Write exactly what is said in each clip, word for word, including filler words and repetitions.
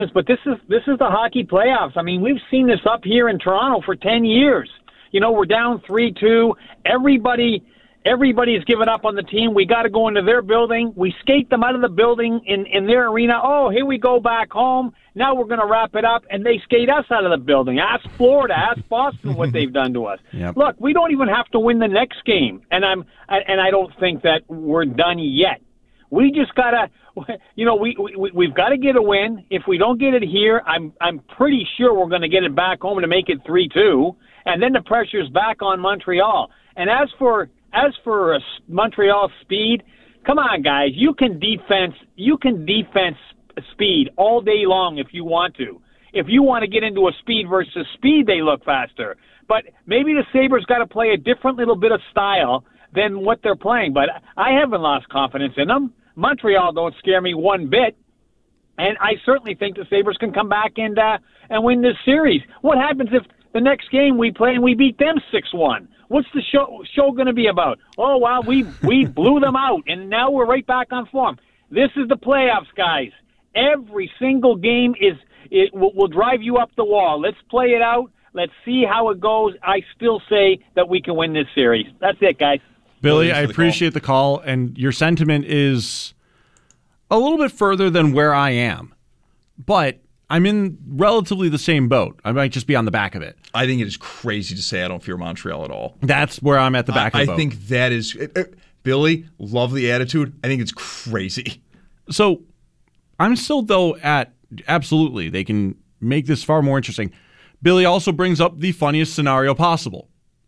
but this is this is the hockey playoffs. I mean, we've seen this up here in Toronto for ten years. You know, we're down three two. Everybody, everybody's given up on the team. We got to go into their building. We skate them out of the building in, in their arena. Oh, here we go back home. Now we're going to wrap it up, and they skate us out of the building. Ask Florida, ask Boston what they've done to us. Yep. Look, we don't even have to win the next game, and I'm and I don't think that we're done yet. We just gotta, you know, we, we we've got to get a win. If we don't get it here, I'm I'm pretty sure we're going to get it back home to make it three two. And then the pressure's back on Montreal. And as for as for uh, Montreal speed, come on, guys, you can defense you can defense speed all day long if you want to. If you want to get into a speed versus speed, they look faster. But maybe the Sabres got to play a different little bit of style than what they're playing. But I haven't lost confidence in them. Montreal don't scare me one bit. And I certainly think the Sabres can come back and uh, and win this series. What happens if the next game we play and we beat them six one? What's the show show going to be about? Oh, well, we, we blew them out, and now we're right back on form. This is the playoffs, guys. Every single game is it will, will drive you up the wall. Let's play it out. Let's see how it goes. I still say that we can win this series. That's it, guys. Billy, I appreciate the call, and your sentiment is a little bit further than where I am, but I'm in relatively the same boat. I might just be on the back of it. I think it is crazy to say I don't fear Montreal at all. That's where I'm at the back I, of the I boat. I think that is uh, – Billy, love the attitude. I think it's crazy. So I'm still, though, at absolutely. They can make this far more interesting. Billy also brings up the funniest scenario possible.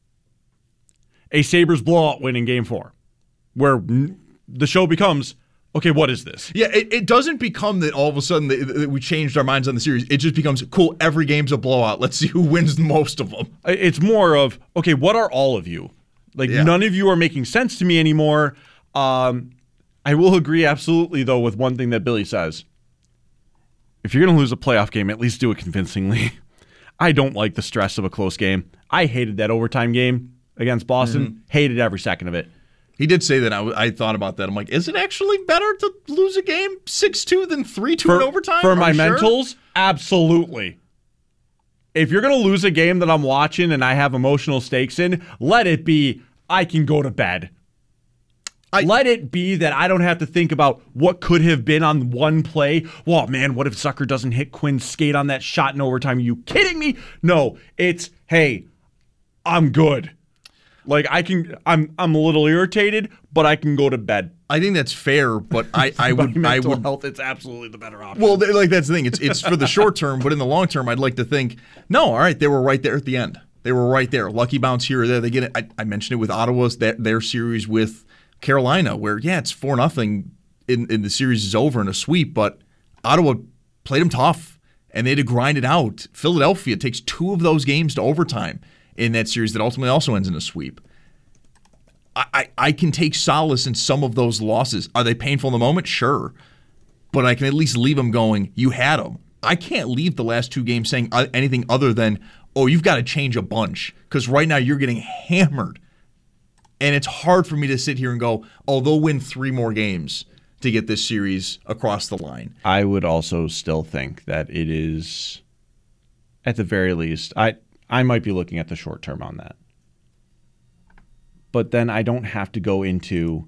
A Sabres blowout win in game four, where the show becomes, okay, what is this? Yeah, it, it doesn't become that all of a sudden that, that we changed our minds on the series. It just becomes, cool, every game's a blowout. Let's see who wins most of them. It's more of, okay, what are all of you? Like, yeah. None of you are making sense to me anymore. Um, I will agree absolutely, though, with one thing that Billy says. If you're going to lose a playoff game, at least do it convincingly. I don't like the stress of a close game. I hated that overtime game against Boston. Mm-hmm. Hated every second of it. He did say that. I, I thought about that. I'm like, is it actually better to lose a game six two than three two in overtime? For Are my sure? mentals, absolutely. If you're going to lose a game that I'm watching and I have emotional stakes in, let it be I can go to bed. I, let it be that I don't have to think about what could have been on one play. Well, man, what if Zucker doesn't hit Quinn's skate on that shot in overtime? Are you kidding me? No, it's, hey, I'm good. Like, I can, I'm I'm a little irritated, but I can go to bed. I think that's fair, but I, I would mental I would health, it's absolutely the better option. Well, like that's the thing. It's it's for the short term, but in the long term, I'd like to think, no, all right, they were right there at the end. They were right there. Lucky bounce here or there. They get it. I, I mentioned it with Ottawa's their, their series with Carolina, where yeah, it's four nothing in in the series is over in a sweep, but Ottawa played them tough and they had to grind it out. Philadelphia takes two of those games to overtime in that series that ultimately also ends in a sweep. I, I, I can take solace in some of those losses. Are they painful in the moment? Sure. But I can at least leave them going, you had them. I can't leave the last two games saying anything other than, oh, you've got to change a bunch. Because right now you're getting hammered. And it's hard for me to sit here and go, oh, they'll win three more games to get this series across the line. I would also still think that it is, at the very least, I I might be looking at the short term on that. But then I don't have to go into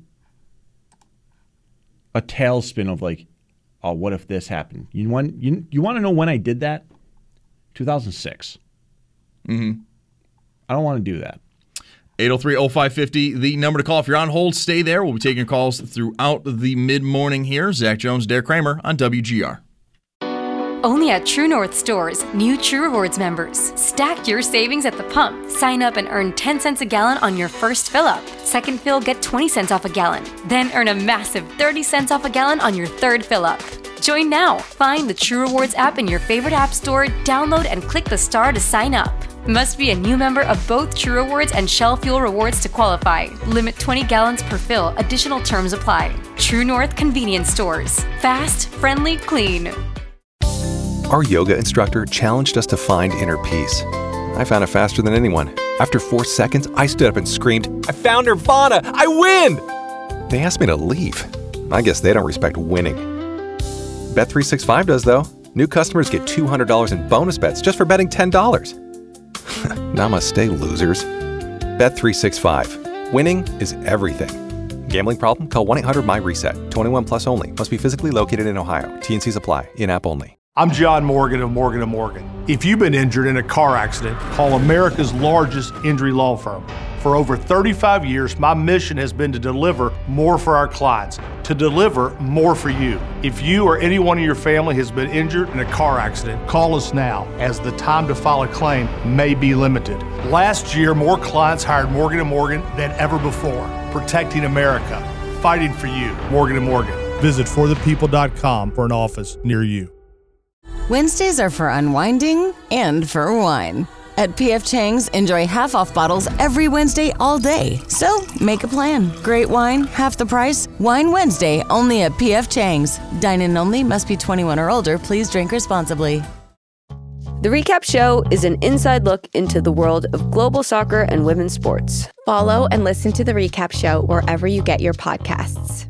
a tailspin of like, oh, what if this happened? You want you, you want to know when I did that? two thousand six. Mm-hmm. I don't want to do that. eight oh three oh five five oh, the number to call. If you're on hold, stay there. We'll be taking calls throughout the mid-morning here. Zach Jones, Derek Kramer on W G R. Only at True North stores, new True Rewards members. Stack your savings at the pump. Sign up and earn ten cents a gallon on your first fill-up. Second fill, get twenty cents off a gallon. Then earn a massive thirty cents off a gallon on your third fill-up. Join now. Find the True Rewards app in your favorite app store, download and click the star to sign up. Must be a new member of both True Rewards and Shell Fuel Rewards to qualify. Limit twenty gallons per fill. Additional terms apply. True North Convenience Stores. Fast, friendly, clean. Our yoga instructor challenged us to find inner peace. I found it faster than anyone. After four seconds, I stood up and screamed, I found Nirvana! I win! They asked me to leave. I guess they don't respect winning. Bet three sixty-five does, though. New customers get two hundred dollars in bonus bets just for betting ten dollars. Namaste, losers. Bet three sixty-five. Winning is everything. Gambling problem? Call one eight hundred my reset. twenty-one plus only. Must be physically located in Ohio. T and Cs apply. In-app only. I'm John Morgan of Morgan and Morgan. If you've been injured in a car accident, call America's largest injury law firm. For over thirty-five years, my mission has been to deliver more for our clients, to deliver more for you. If you or anyone in your family has been injured in a car accident, call us now, as the time to file a claim may be limited. Last year, more clients hired Morgan and Morgan than ever before, protecting America, fighting for you. Morgan and Morgan. Visit for the people dot com for an office near you. Wednesdays are for unwinding and for wine. At P F Chang's, enjoy half-off bottles every Wednesday all day. So, make a plan. Great wine, half the price. Wine Wednesday, only at P F Chang's. Dine-in only, must be twenty-one or older. Please drink responsibly. The Recap Show is an inside look into the world of global soccer and women's sports. Follow and listen to The Recap Show wherever you get your podcasts.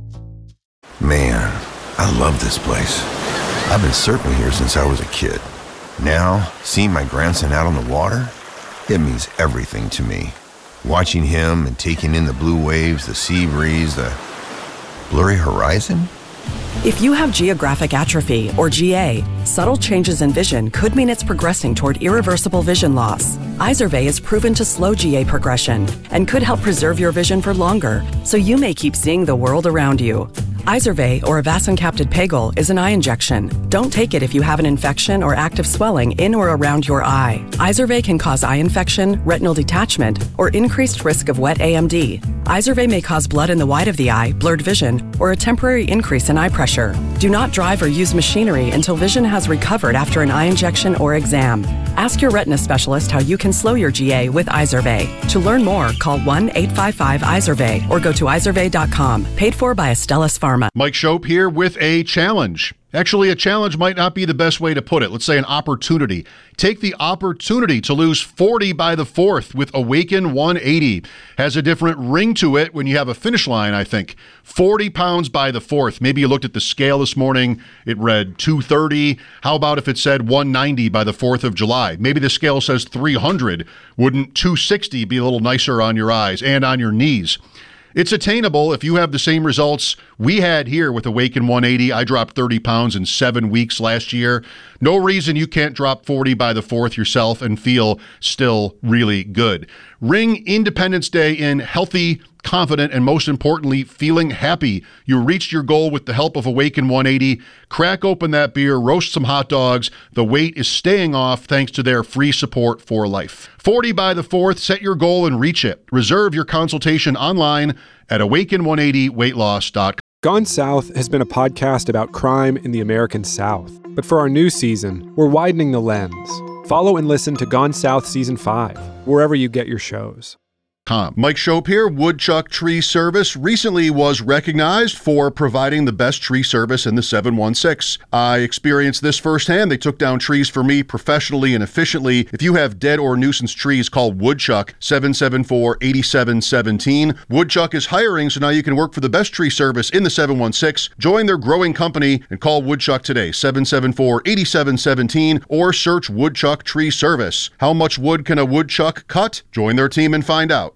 Man, I love this place. I've been surfing here since I was a kid. Now, seeing my grandson out on the water, it means everything to me. Watching him and taking in the blue waves, the sea breeze, the blurry horizon. If you have geographic atrophy, or G A, subtle changes in vision could mean it's progressing toward irreversible vision loss. Izervay is proven to slow G A progression and could help preserve your vision for longer, so you may keep seeing the world around you. Izervay, or avacincaptad pegol, is an eye injection. Don't take it if you have an infection or active swelling in or around your eye. Izervay can cause eye infection, retinal detachment, or increased risk of wet A M D. Izervay may cause blood in the white of the eye, blurred vision, or a temporary increase in eye pressure. Do not drive or use machinery until vision has recovered after an eye injection or exam. Ask your retina specialist how you can slow your G A with Izervay. To learn more, call one eight five five Izervay or go to izervay dot com. Paid for by Astellas Pharma. Mike Shope here with a challenge. Actually, a challenge might not be the best way to put it. Let's say an opportunity. Take the opportunity to lose forty by the fourth with Awaken one eighty. Has a different ring to it when you have a finish line, I think. forty pounds by the fourth. Maybe you looked at the scale this morning. It read two thirty. How about if it said one ninety by the fourth of July? Maybe the scale says three hundred. Wouldn't two sixty be a little nicer on your eyes and on your knees? It's attainable if you have the same results we had here with Awaken one eighty. I dropped thirty pounds in seven weeks last year. No reason you can't drop forty by the fourth yourself and feel still really good. Ring Independence Day in healthy, confident, and most importantly, feeling happy. You reached your goal with the help of Awaken one eighty. Crack open that beer, roast some hot dogs. The weight is staying off thanks to their free support for life. forty by the fourth, set your goal and reach it. Reserve your consultation online at awaken one eighty weight loss dot com. Gone South has been a podcast about crime in the American South. But for our new season, we're widening the lens. Follow and listen to Gone South Season five, wherever you get your shows. Mike Shope here. Woodchuck Tree Service recently was recognized for providing the best tree service in the seven one six. I experienced this firsthand. They took down trees for me professionally and efficiently. If you have dead or nuisance trees, call Woodchuck, seven seven four, eight seven one seven. Woodchuck is hiring, so now you can work for the best tree service in the seven one six. Join their growing company and call Woodchuck today, seven seven four, eight seven one seven, or search Woodchuck Tree Service. How much wood can a woodchuck cut? Join their team and find out.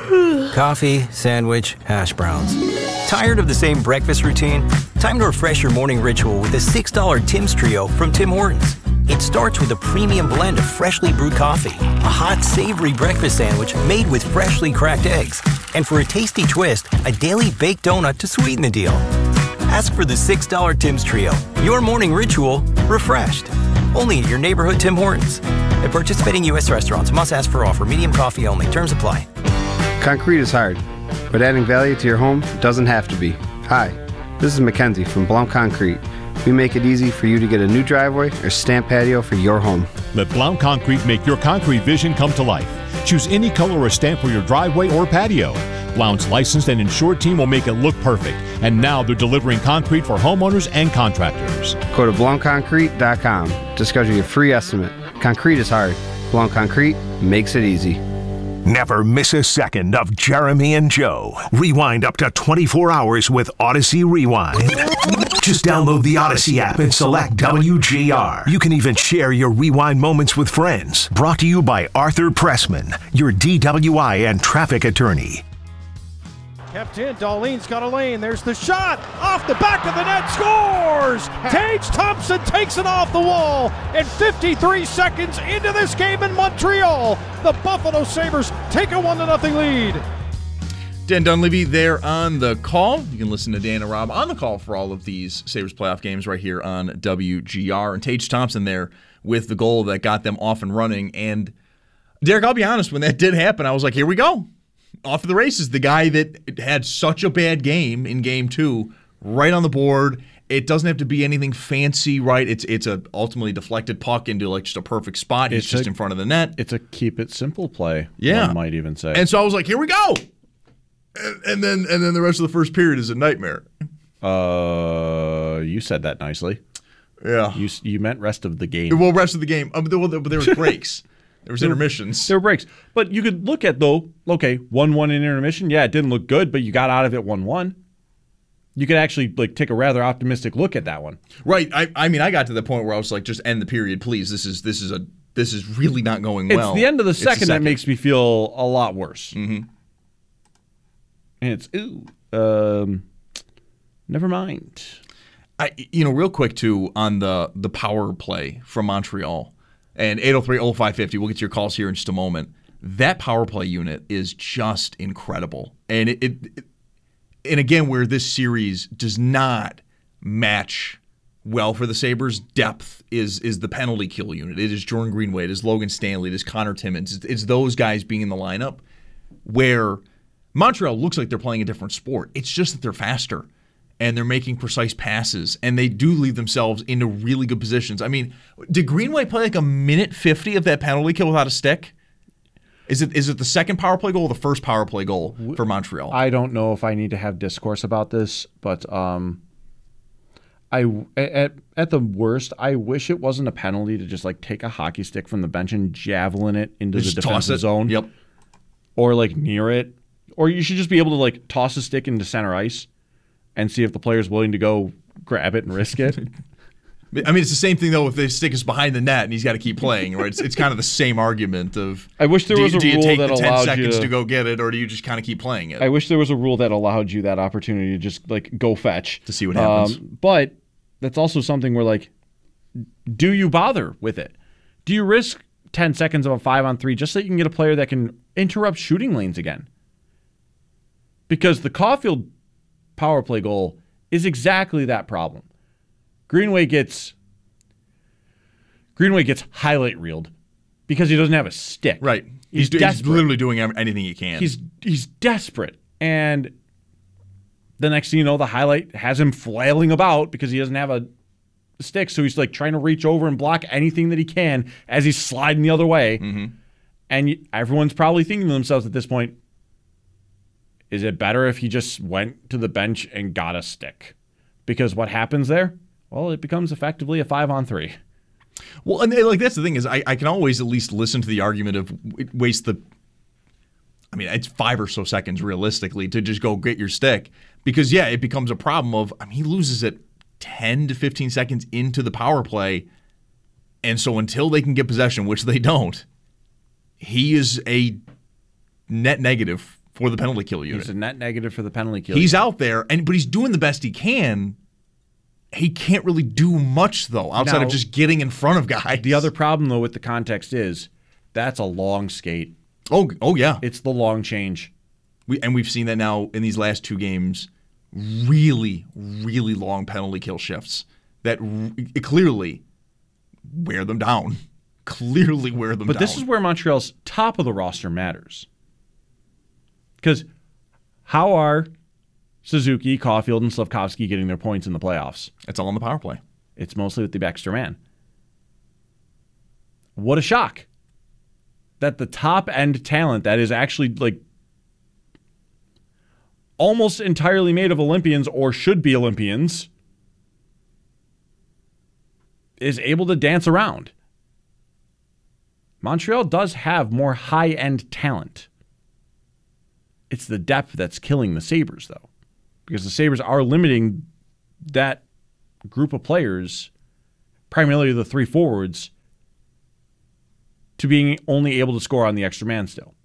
Coffee, sandwich, hash browns. Tired of the same breakfast routine? Time to refresh your morning ritual with a six dollar Tim's Trio from Tim Hortons. It starts with a premium blend of freshly brewed coffee, a hot, savory breakfast sandwich made with freshly cracked eggs, and for a tasty twist, a daily baked donut to sweeten the deal. Ask for the six dollar Tim's Trio. Your morning ritual refreshed. Only at your neighborhood Tim Hortons. At participating U S restaurants, must ask for offer. Medium coffee only. Terms apply. Concrete is hard, but adding value to your home doesn't have to be. Hi, this is Mackenzie from Blount Concrete. We make it easy for you to get a new driveway or stamp patio for your home. Let Blount Concrete make your concrete vision come to life. Choose any color or stamp for your driveway or patio. Blount's licensed and insured team will make it look perfect. And now they're delivering concrete for homeowners and contractors. Go to blount concrete dot com to schedule your free estimate. Concrete is hard. Blount Concrete makes it easy. Never miss a second of Jeremy and Joe. Rewind up to twenty-four hours with Odyssey Rewind. Just download the Odyssey app and select W G R. You can even share your rewind moments with friends. Brought to you by Arthur Pressman, your D W I and traffic attorney. Kept in, Darlene's got a lane. There's the shot off the back of the net. Scores! Tage Thompson takes it off the wall. And fifty-three seconds into this game in Montreal, the Buffalo Sabres take a one to nothing lead. Dan Dunleavy there on the call. You can listen to Dan and Rob on the call for all of these Sabres playoff games right here on W G R. And Tage Thompson there with the goal that got them off and running. And Derek, I'll be honest, when that did happen, I was like, here we go. Off to the races. The guy that had such a bad game in game two, right on the board. It doesn't have to be anything fancy, right? It's it's a ultimately deflected puck into like just a perfect spot. He's It's just a- in front of the net. It's a keep it simple play. Yeah. One might even say. And so I was like, here we go. And, and then and then the rest of the first period is a nightmare. Uh, you said that nicely. Yeah. You you meant rest of the game. Well, rest of the game. Um, there, well, there there was breaks. There was There- intermissions. There were breaks. But you could look at, though, okay, one one in intermission. Yeah, it didn't look good, but you got out of it one one. You could actually like take a rather optimistic look at that one. Right. I I mean, I got to the point where I was like, just end the period, please. This is this is a this is really not going well. It's the end of the It's second, that makes me feel a lot worse. Mm-hmm. And it's, ooh, um, never mind. I, you know, real quick, too, on the, the power play from Montreal, and eight oh three oh five fifty, we'll get to your calls here in just a moment. That power play unit is just incredible. And it, it, it and again, where this series does not match well for the Sabres, depth is is the penalty kill unit. It is Jordan Greenway, it is Logan Stanley, it is Connor Timmins. It's, it's those guys being in the lineup where Montreal looks like they're playing a different sport. It's just that they're faster and they're making precise passes and they do leave themselves into really good positions. I mean, did Greenway play like a minute fifty of that penalty kill without a stick? Is it is it the second power play goal or the first power play goal for Montreal? I don't know if I need to have discourse about this, but um, I at at the worst, I wish it wasn't a penalty to just like take a hockey stick from the bench and javelin it into Just the toss defensive it. zone. Yep. Or like near it. Or you should just be able to like toss a stick into center ice and see if the player's willing to go grab it and risk it. I mean, it's the same thing, though, if the stick is behind the net and he's got to keep playing, right? It's, it's kind of the same argument of I wish there do, was a do you rule take that the ten allowed you seconds to- to go get it, or do you just kind of keep playing it? I wish there was a rule that allowed you that opportunity to just like go fetch to see what happens. Um, but that's also something where like, do you bother with it? Do you risk ten seconds of a five on three just so you can get a player that can interrupt shooting lanes again? Because the Caulfield power play goal is exactly that problem. Greenway gets Greenway gets highlight reeled because he doesn't have a stick. Right. He's, He's, do- he's desperate. literally doing ev- anything he can. He's he's desperate, and the next thing you know, the highlight has him flailing about because he doesn't have a stick. So he's like trying to reach over and block anything that he can as he's sliding the other way. Mm-hmm. And you, everyone's probably thinking to themselves at this point, is it better if he just went to the bench and got a stick? Because what happens there? Well, it becomes effectively a five on three. Well, and like that's the thing is, I, I can always at least listen to the argument of w- waste the. I mean, it's five or so seconds realistically to just go get your stick because yeah, it becomes a problem of. I mean, he loses it ten to fifteen seconds into the power play, and so until they can get possession, which they don't, he is a net negative for the penalty kill unit. He's a net negative for the penalty kill. He's unit. out there, and but he's doing the best he can. He can't really do much, though, outside Now, of just getting in front of guys. The other problem, though, with the context is that's a long skate. Oh, oh yeah. It's the long change. We and we've seen that now in these last two games. Really, really long penalty kill shifts that r- clearly wear them down. Clearly wear them But down. this is where Montreal's top of the roster matters. Because how are Suzuki, Caulfield, and Slavkovsky getting their points in the playoffs? It's all on the power play. It's mostly with the extra man. What a shock that the top end talent that is actually like almost entirely made of Olympians or should be Olympians is able to dance around. Montreal does have more high end talent. It's the depth that's killing the Sabres, though, because the Sabres are limiting that group of players, primarily the three forwards, to being only able to score on the extra man still.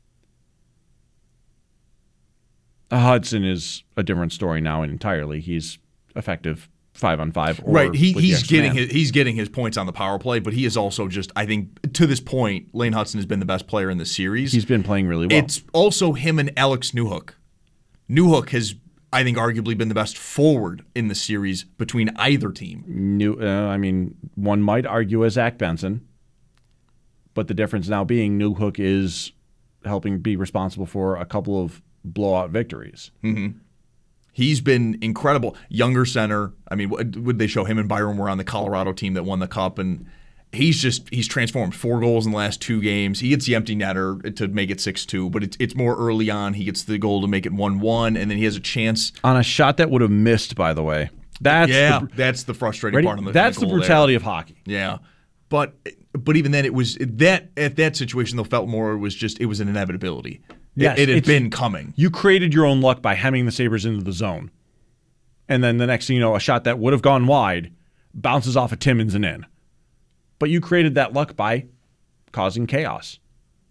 Hudson is a different story now entirely. He's effective five on five. Or right, he, he's getting man. his, he's getting his points on the power play, but he is also just, I think, to this point, Lane Hudson has been the best player in the series. He's been playing really well. It's also him and Alex Newhook. Newhook has, I think, arguably been the best forward in the series between either team. New, uh, I mean, one might argue as Zach Benson, but the difference now being Newhook is helping be responsible for a couple of blowout victories. Mm-hmm. He's been incredible. Younger center. I mean, would they show him and Byron were on the Colorado team that won the Cup, and he's just he's transformed. Four goals in the last two games. He gets the empty netter to make it six two, but it's it's more early on. He gets the goal to make it one one, and then he has a chance on a shot that would have missed. By the way, that's yeah, the, that's the frustrating ready? part of the that's the brutality there. of hockey. Yeah, but but even then, it was that at that situation though felt more it was just it was an inevitability. Yes, it, it had been coming. You created your own luck by hemming the Sabres into the zone. And then the next thing you know, a shot that would have gone wide bounces off of Timmins and in. But you created that luck by causing chaos.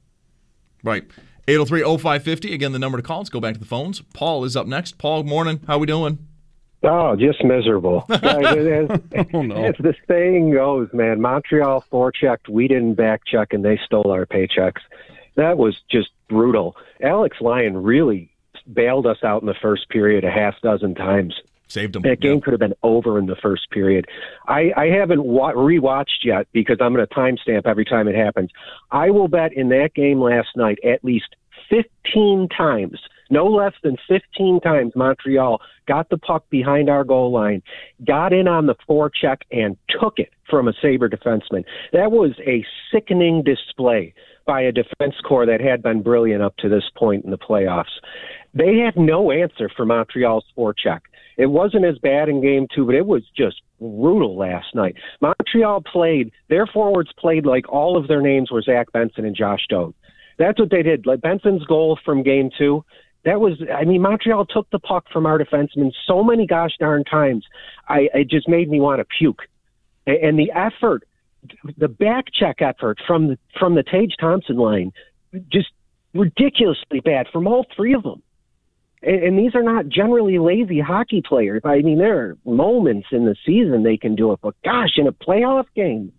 Right. eight oh three oh five five oh, again, the number to call. Let's go back to the phones. Paul is up next. Paul, morning. How we doing? Oh, just miserable. As, oh, no. as the saying goes, man, Montreal forechecked, we didn't back check, and they stole our paychecks. That was just brutal. Alex Lyon really bailed us out in the first period a half dozen times. Saved them. That game yeah. could have been over in the first period. I, I haven't wa- rewatched yet because I'm going to timestamp every time it happens. I will bet in that game last night at least fifteen times, no less than fifteen times, Montreal got the puck behind our goal line, got in on the forecheck, and took it from a Sabre defenseman. That was a sickening display by a defense corps that had been brilliant up to this point in the playoffs. They had no answer for Montreal's forecheck. It wasn't as bad in game two, but it was just brutal last night. Montreal played, their forwards played like all of their names were Zach Benson and Josh Doan. That's what they did. Like Benson's goal from game two, that was, I mean, Montreal took the puck from our defensemen so many gosh darn times, I, it just made me want to puke. And the effort, the back check effort from the, from the Tage Thompson line, just ridiculously bad from all three of them. And, and these are not generally lazy hockey players. I mean, there are moments in the season they can do it, but gosh, in a playoff game,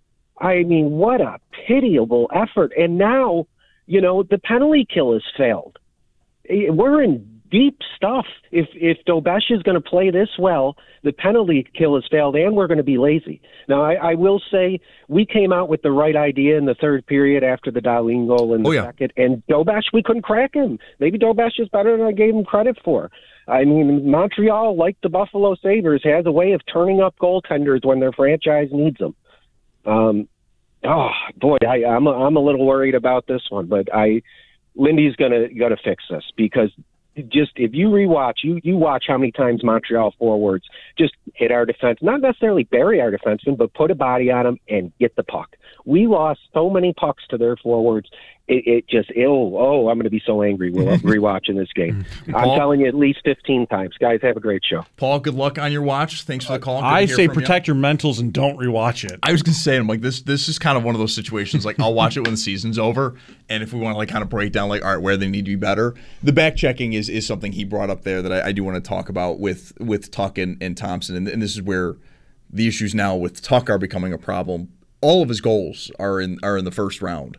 I mean, what a pitiable effort. And now, you know, the penalty kill has failed. We're in deep stuff. If if Dobesh is going to play this well, the penalty kill has failed, and we're going to be lazy. Now, I, I will say we came out with the right idea in the third period after the Dahlin goal in the oh, yeah. second, and Dobesh, we couldn't crack him. Maybe Dobesh is better than I gave him credit for. I mean, Montreal, like the Buffalo Sabres, has a way of turning up goaltenders when their franchise needs them. Um, oh, boy, I, I'm, a, I'm a little worried about this one, but I Lindy's going to gonna fix this because just if you rewatch, you you watch how many times Montreal forwards just hit our defense, not necessarily bury our defensemen, but put a body on them and get the puck. We lost so many pucks to their forwards. It, it just, oh, oh, I'm going to be so angry rewatching this game. Paul, I'm telling you at least fifteen times. Guys, have a great show. Paul, good luck on your watch. Thanks for the call. Good I say from protect you. your mentals and don't rewatch it. I was going to say, I'm like, this This is kind of one of those situations, like, I'll watch it when the season's over, and if we want to, like, kind of break down, like, all right, where they need to be better. The back checking is, is something he brought up there that I, I do want to talk about with, with Tuck and, and Thompson, and, and this is where the issues now with Tuck are becoming a problem. All of his goals are in are in the first round.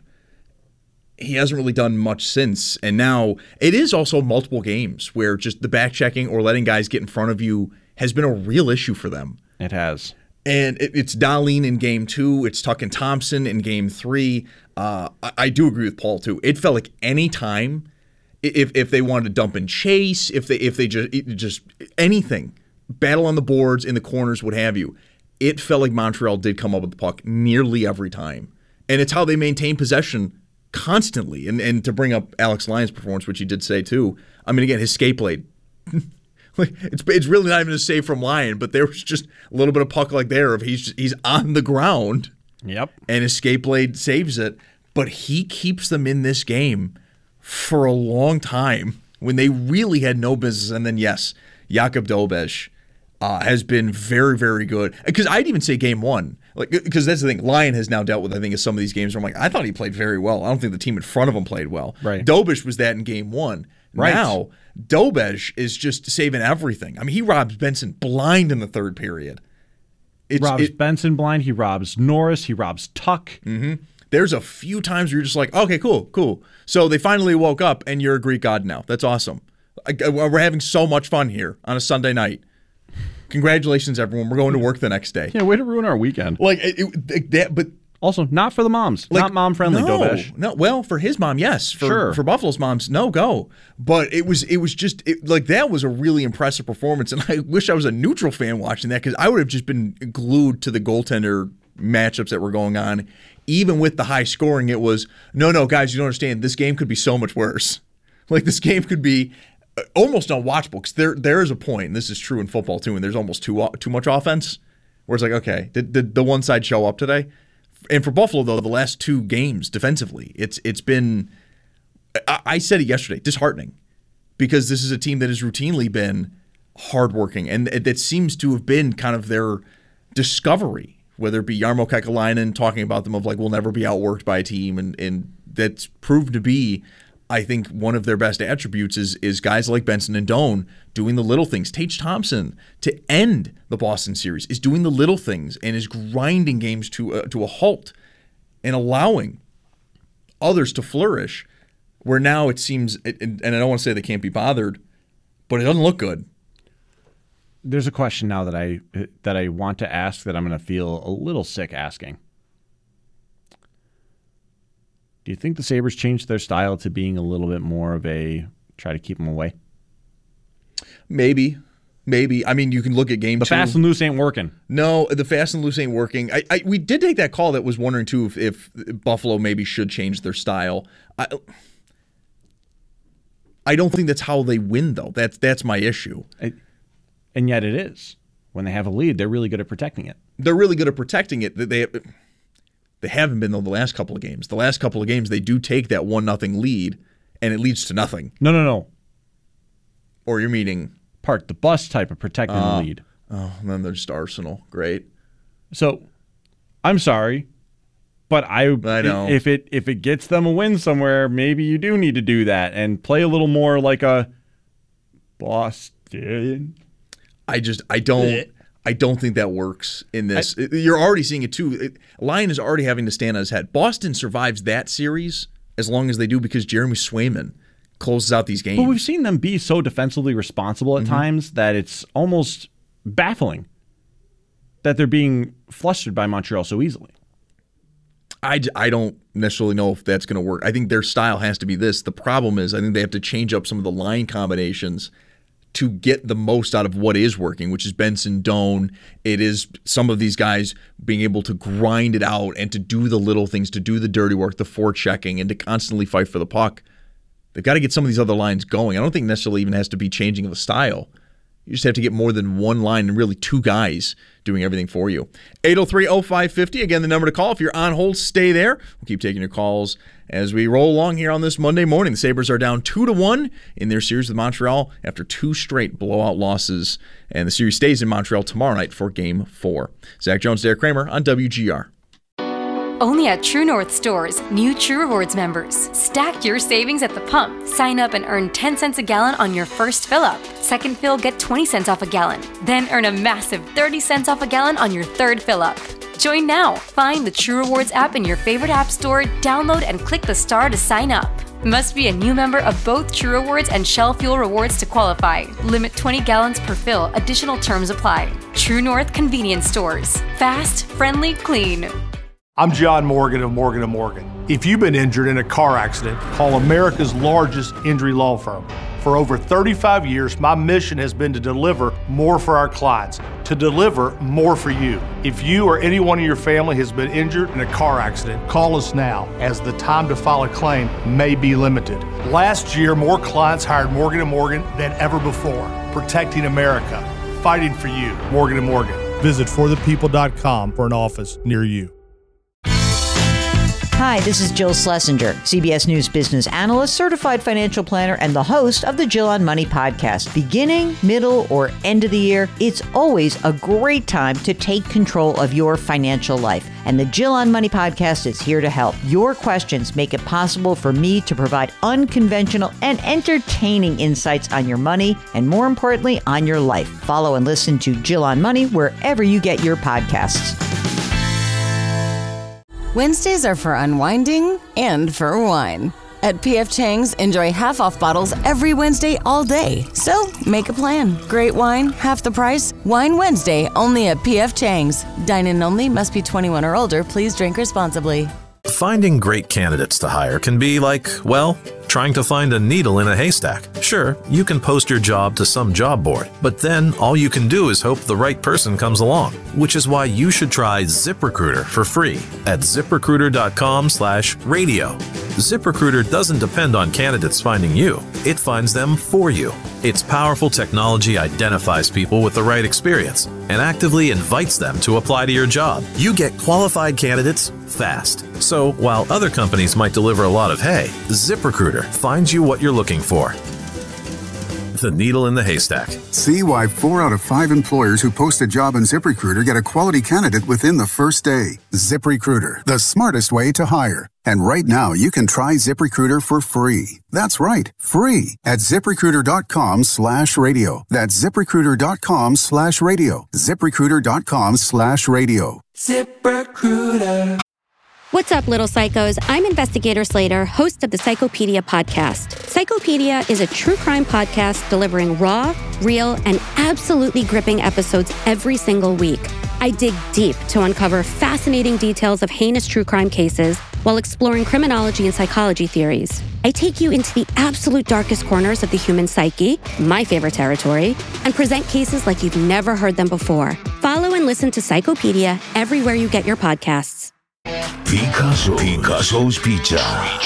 He hasn't really done much since, and now it is also multiple games where just the back checking or letting guys get in front of you has been a real issue for them. It has. And it, it's Dahlin in game two. It's Tuck and Thompson in game three. Uh, I, I do agree with Paul, too. It felt like any time, if if they wanted to dump and chase, if they if they just just anything, battle on the boards, in the corners, what have you, it felt like Montreal did come up with the puck nearly every time. And it's how they maintain possession constantly. And and to bring up Alex Lyon's performance, which he did say too, I mean, again, his skate blade, it's it's really not even a save from Lyon, but there was just a little bit of puck like there of he's he's on the ground. Yep. And his skate blade saves it. But he keeps them in this game for a long time when they really had no business. And then, yes, Jakub Dobeš uh, has been very, very good. Because I'd even say game one. Like, because that's the thing. Lyon has now dealt with, I think, some of these games where I'm like, I thought he played very well. I don't think the team in front of him played well. Right. Dobeš was that in game one. Right. Now, Dobeš is just saving everything. I mean, he robs Benson blind in the third period. He It's, robs it, Benson blind. He robs Norris. He robs Tuck. Mm-hmm. There's a few times where you're just like, okay, cool, cool. So they finally woke up, and you're a Greek god now. That's awesome. I, I, we're having so much fun here on a Sunday night. Congratulations, everyone. We're going to work the next day. Yeah, way to ruin our weekend. Like it, it, that, but also not for the moms. like, not mom friendly. No, Dobeš. no. Well, for his mom, yes. For, Sure. For Buffalo's moms, no go. But it was, it was just it, like that was a really impressive performance, and I wish I was a neutral fan watching that because I would have just been glued to the goaltender matchups that were going on. Even with the high scoring, it was no, no, guys, you don't understand. This game could be so much worse. Like this game could be almost unwatchable because there there is a point, and this is true in football too, and there's almost too too much offense where it's like, okay, did, did the one side show up today? And for Buffalo though, the last two games defensively, it's it's been I, I said it yesterday, disheartening because this is a team that has routinely been hardworking, and that seems to have been kind of their discovery. Whether it be Jarmo Kekalainen talking about them of like we'll never be outworked by a team, and and that's proved to be. I think one of their best attributes is is guys like Benson and Doan doing the little things. Tage Thompson, to end the Boston series, is doing the little things and is grinding games to uh, to a halt and allowing others to flourish, where now it seems, and I don't want to say they can't be bothered, but it doesn't look good. There's a question now that I that I want to ask that I'm going to feel a little sick asking. Do you think the Sabres changed their style to being a little bit more of a try to keep them away? Maybe. Maybe. I mean, you can look at game the two. The fast and loose ain't working. No, the fast and loose ain't working. I, I we did take that call that was wondering, too, if, if Buffalo maybe should change their style. I, I don't think that's how they win, though. That's, that's my issue. I, and yet it is. When they have a lead, they're really good at protecting it. They're really good at protecting it. They They haven't been, though, the last couple of games. The last couple of games, they do take that one nothing lead, and it leads to nothing. No, no, no. Or you're meaning... Part the bus type of protecting uh, the lead. Oh, and then there's Arsenal. Great. So, I'm sorry, but I, I know. if it if it gets them a win somewhere, maybe you do need to do that and play a little more like a Boston. I just, I don't... I don't think that works in this. I, You're already seeing it, too. It, Lyon is already having to stand on his head. Boston survives that series as long as they do because Jeremy Swayman closes out these games. But we've seen them be so defensively responsible at mm-hmm. times that it's almost baffling that they're being flustered by Montreal so easily. I, I don't necessarily know if that's going to work. I think their style has to be this. The problem is I think they have to change up some of the line combinations to get the most out of what is working, which is Benson, Doan. It is some of these guys being able to grind it out and to do the little things, to do the dirty work, the forechecking, and to constantly fight for the puck. They've got to get some of these other lines going. I don't think necessarily even has to be changing of a style. You just have to get more than one line and really two guys doing everything for you. eight oh three oh five five oh. Again, the number to call. If you're on hold, stay there. We'll keep taking your calls as we roll along here on this Monday morning. The Sabres are down two to one in their series with Montreal after two straight blowout losses. And the series stays in Montreal tomorrow night for Game four. Zach Jones, Derek Kramer on W G R. Only at True North stores, new True Rewards members. Stack your savings at the pump. Sign up and earn ten cents a gallon on your first fill-up. Second fill, get twenty cents off a gallon. Then earn a massive thirty cents off a gallon on your third fill-up. Join now. Find the True Rewards app in your favorite app store, download and click the star to sign up. Must be a new member of both True Rewards and Shell Fuel Rewards to qualify. Limit twenty gallons per fill. Additional terms apply. True North Convenience Stores. Fast, friendly, clean. I'm John Morgan of Morgan and Morgan. If you've been injured in a car accident, call America's largest injury law firm. For over thirty-five years, my mission has been to deliver more for our clients, to deliver more for you. If you or anyone in your family has been injured in a car accident, call us now, as the time to file a claim may be limited. Last year, more clients hired Morgan and Morgan than ever before, protecting America, fighting for you. Morgan and Morgan. Visit for the people dot com for an office near you. Hi, this is Jill Schlesinger, C B S News business analyst, certified financial planner, and the host of the Jill on Money podcast. Beginning, middle, or end of the year, it's always a great time to take control of your financial life. And the Jill on Money podcast is here to help. Your questions make it possible for me to provide unconventional and entertaining insights on your money, and more importantly, on your life. Follow and listen to Jill on Money wherever you get your podcasts. Wednesdays are for unwinding and for wine. At P F Chang's, enjoy half-off bottles every Wednesday all day. So, make a plan. Great wine, half the price. Wine Wednesday, only at P F Chang's. Dine-in only, must be twenty-one or older. Please drink responsibly. Finding great candidates to hire can be like, well, trying to find a needle in a haystack. Sure, you can post your job to some job board, but then all you can do is hope the right person comes along, which is why you should try ZipRecruiter for free at ZipRecruiter.com slash radio. ZipRecruiter doesn't depend on candidates finding you. It finds them for you. Its powerful technology identifies people with the right experience and actively invites them to apply to your job. You get qualified candidates fast. So while other companies might deliver a lot of hay, ZipRecruiter finds you what you're looking for. The needle in the haystack. See why four out of five employers who post a job on ZipRecruiter get a quality candidate within the first day. ZipRecruiter, the smartest way to hire. And right now, you can try ZipRecruiter for free. That's right, free at ZipRecruiter.com slash radio. That's ZipRecruiter.com slash radio. ZipRecruiter.com slash radio. ZipRecruiter. What's up, little psychos? I'm Investigator Slater, host of the Psychopedia podcast. Psychopedia is a true crime podcast delivering raw, real, and absolutely gripping episodes every single week. I dig deep to uncover fascinating details of heinous true crime cases while exploring criminology and psychology theories. I take you into the absolute darkest corners of the human psyche, my favorite territory, and present cases like you've never heard them before. Follow and listen to Psychopedia everywhere you get your podcasts. Picasso. Picasso's Pizza.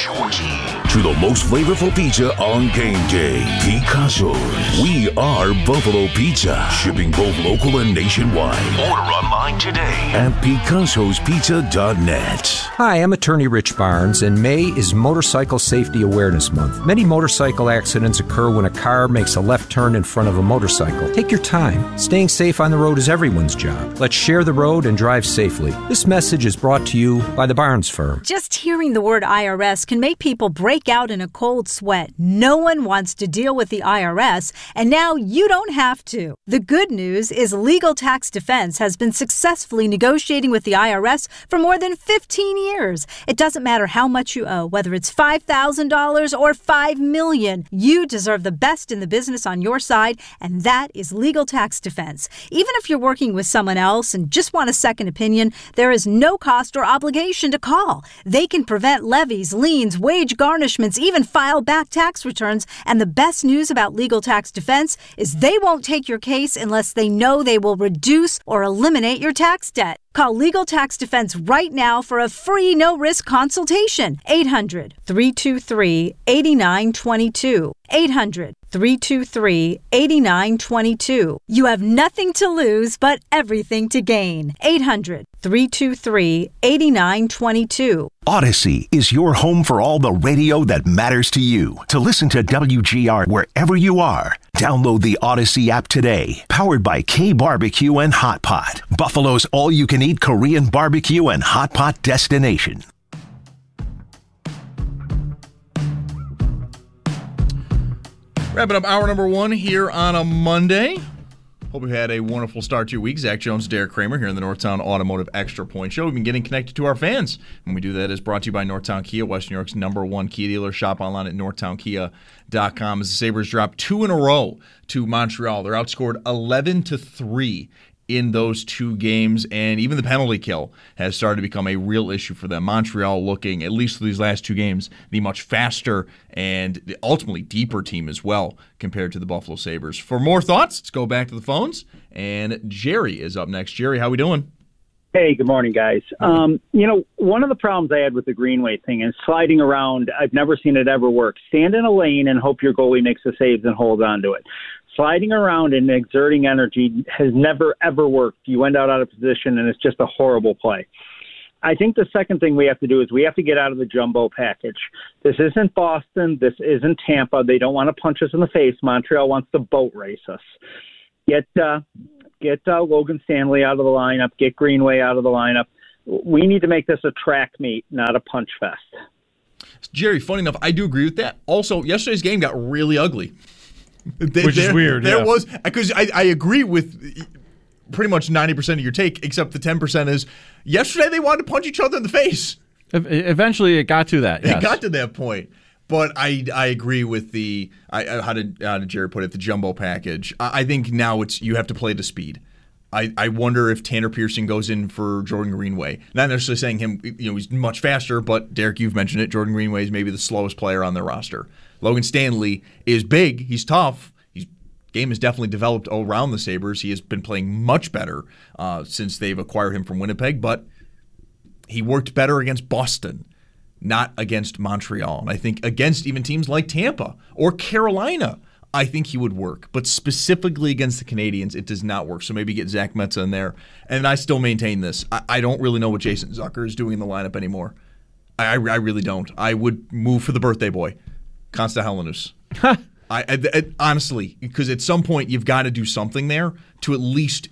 To the most flavorful pizza on game day. Picasso's. We are Buffalo Pizza. Shipping both local and nationwide. Order online today at Picassos Pizza dot net. Hi, I'm attorney Rich Barnes, and May is Motorcycle Safety Awareness Month. Many motorcycle accidents occur when a car makes a left turn in front of a motorcycle. Take your time. Staying safe on the road is everyone's job. Let's share the road and drive safely. This message is brought to you by the Barnes Firm. Just hearing the word I R S can make people break out in a cold sweat. No one wants to deal with the I R S, and now you don't have to. The good news is Legal Tax Defense has been successfully negotiating with the I R S for more than fifteen years. It doesn't matter how much you owe, whether it's five thousand dollars or five million dollars. You deserve the best in the business on your side, and that is Legal Tax Defense. Even if you're working with someone else and just want a second opinion, there is no cost or obligation to call. They can prevent levies, liens, wage garnishments, even file back tax returns. And the best news about Legal Tax Defense is they won't take your case unless they know they will reduce or eliminate your tax debt. Call Legal Tax Defense right now for a free no-risk consultation. eight hundred, three two three, eight nine two two. eight hundred, three two three, eight nine two two. You have nothing to lose but everything to gain. eight hundred, three two three, eight nine two two. Odyssey is your home for all the radio that matters to you. To listen to W G R wherever you are, download the Odyssey app today. Powered by K Barbecue and Hot Pot, Buffalo's all-you-can-eat Korean barbecue and hot pot destination. Wrapping up hour number one here on a Monday. Hope you had a wonderful start to your week. Zach Jones, Derek Kramer here in the Northtown Automotive Extra Point Show. We've been getting connected to our fans. And we do that is brought to you by Northtown Kia, West New York's number one Kia dealer. Shop online at northtown kia dot com. As the Sabres drop two in a row to Montreal. They're outscored eleven to three in those two games, and even the penalty kill has started to become a real issue for them. Montreal looking, at least for these last two games, the much faster and ultimately deeper team as well compared to the Buffalo Sabres. For more thoughts, let's go back to the phones, and Jerry is up next. Jerry, how we doing? Hey, good morning, guys. Um, you know, one of the problems I had with the Greenway thing is sliding around. I've never seen it ever work. Stand in a lane and hope your goalie makes the saves and hold on to it. Sliding around and exerting energy has never, ever worked. You end out out of position, and it's just a horrible play. I think the second thing we have to do is we have to get out of the jumbo package. This isn't Boston. This isn't Tampa. They don't want to punch us in the face. Montreal wants to boat race us. Get uh, get uh, Logan Stanley out of the lineup. Get Greenway out of the lineup. We need to make this a track meet, not a punch fest. Jerry, funny enough, I do agree with that. Also, yesterday's game got really ugly. There, Which is weird. There yeah. was, because I, I agree with pretty much ninety percent of your take, except the ten percent is yesterday they wanted to punch each other in the face. Eventually it got to that. Yes. It got to that point. But I, I agree with the, I, how, did, how did Jerry put it, the jumbo package. I, I think now it's you have to play to speed. I, I wonder if Tanner Pearson goes in for Jordan Greenway. Not necessarily saying him, you know, he's much faster, but Derek, you've mentioned it. Jordan Greenway is maybe the slowest player on their roster. Logan Stanley is big. He's tough. His game has definitely developed around the Sabres. He has been playing much better uh, since they've acquired him from Winnipeg, but he worked better against Boston, not against Montreal. And I think against even teams like Tampa or Carolina, I think he would work. But specifically against the Canadiens, it does not work. So maybe get Zach Metza in there. And I still maintain this. I, I don't really know what Jason Zucker is doing in the lineup anymore. I, I, I really don't. I would move for the birthday boy, Konsta Helenius. I, I, I honestly, because at some point you've got to do something there to at least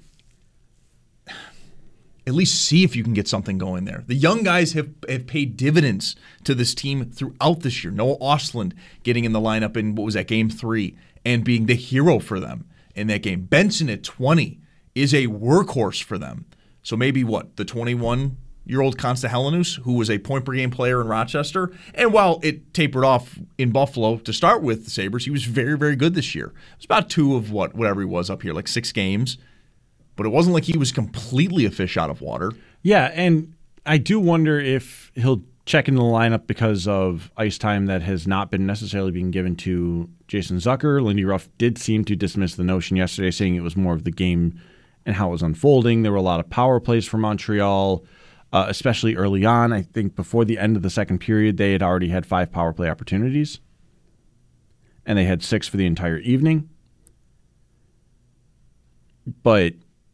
at least see if you can get something going there. The young guys have, have paid dividends to this team throughout this year. Noah Ostlund getting in the lineup in, what was that, game three, and being the hero for them in that game. Benson at twenty is a workhorse for them. So maybe what, the twenty-one-year-old Konsta Helenius, who was a point-per-game player in Rochester, and while it tapered off in Buffalo to start with the Sabres, he was very, very good this year. It was about two of what, whatever he was up here, like six games. But it wasn't like he was completely a fish out of water. Yeah, and I do wonder if he'll check into the lineup because of ice time that has not been necessarily being given to Jason Zucker. Lindy Ruff did seem to dismiss the notion yesterday, saying it was more of the game and how it was unfolding. There were a lot of power plays for Montreal, uh, especially early on. I think before the end of the second period, they had already had five power play opportunities, and they had six for the entire evening. But